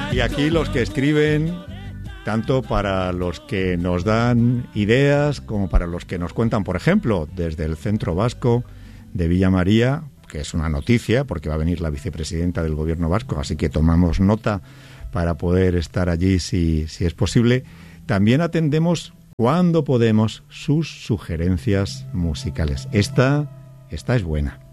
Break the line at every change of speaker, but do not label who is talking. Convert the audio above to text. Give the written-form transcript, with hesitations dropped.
Y aquí los que escriben, tanto para los que nos dan ideas como para los que nos cuentan, por ejemplo, desde el Centro Vasco de Villa María, que es una noticia porque va a venir la vicepresidenta del Gobierno vasco, así que tomamos nota para poder estar allí si es posible. También atendemos, cuando podemos, sus sugerencias musicales. Esta es buena.